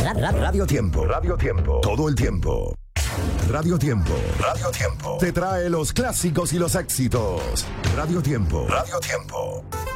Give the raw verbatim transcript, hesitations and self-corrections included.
Radio Tiempo. Radio Tiempo. Todo el tiempo. Radio Tiempo. Radio Tiempo. Te trae los clásicos y los éxitos. Radio Tiempo. Radio Tiempo.